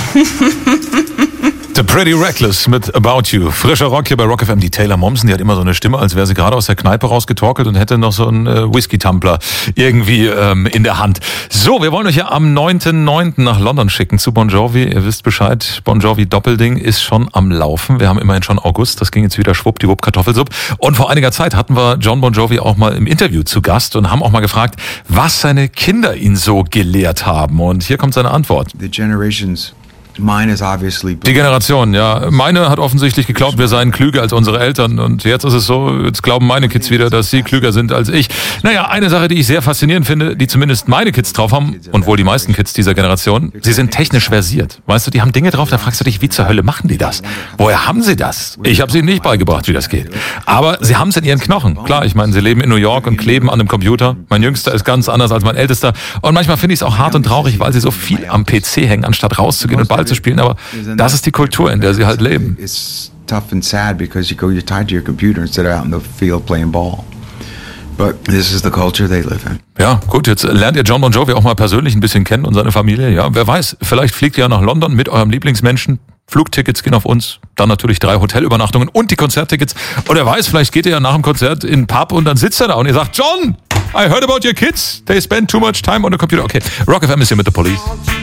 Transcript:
The Pretty Reckless mit About You. Frischer Rock hier bei Rock FM. Die Taylor Momsen, die hat immer so eine Stimme, als wäre sie gerade aus der Kneipe rausgetorkelt und hätte noch so einen Whisky-Tumbler irgendwie in der Hand. So, wir wollen euch ja am 9.9. nach London schicken zu Bon Jovi. Ihr wisst Bescheid, Bon Jovi Doppelding ist schon am Laufen. Wir haben immerhin schon August, das ging jetzt wieder schwuppdiwupp Kartoffelsupp. Und vor einiger Zeit hatten wir John Bon Jovi auch mal im Interview zu Gast und haben auch mal gefragt, was seine Kinder ihn so gelehrt haben. Und hier kommt seine Antwort. Die Generation, ja. Meine hat offensichtlich geglaubt, wir seien klüger als unsere Eltern. Und jetzt ist es so, jetzt glauben meine Kids wieder, dass sie klüger sind als ich. Naja, eine Sache, die ich sehr faszinierend finde, die zumindest meine Kids drauf haben, und wohl die meisten Kids dieser Generation, sie sind technisch versiert. Weißt du, die haben Dinge drauf, da fragst du dich, wie zur Hölle machen die das? Woher haben sie das? Ich habe sie ihnen nicht beigebracht, wie das geht. Aber sie haben es in ihren Knochen. Klar, ich meine, sie leben in New York und kleben an einem Computer. Mein Jüngster ist ganz anders als mein Ältester. Und manchmal finde ich es auch hart und traurig, weil sie so viel am PC hängen, anstatt rauszugehen und Ball zu spielen. Aber das ist die Kultur, in der sie halt leben. Tough and sad because you're tied to your computer instead of out in the field playing ball. But this is the culture they live in. Ja, gut, jetzt lernt ihr John Bon Jovi auch mal persönlich ein bisschen kennen und seine Familie. Ja, wer weiß, vielleicht fliegt ihr ja nach London mit eurem Lieblingsmenschen. Flugtickets gehen auf uns, dann natürlich 3 Hotelübernachtungen und die Konzerttickets. Und wer weiß, vielleicht geht ihr ja nach dem Konzert in den Pub und dann sitzt er da und ihr sagt, John, I heard about your kids. They spend too much time on the computer. Okay, Rock FM ist hier mit The Police.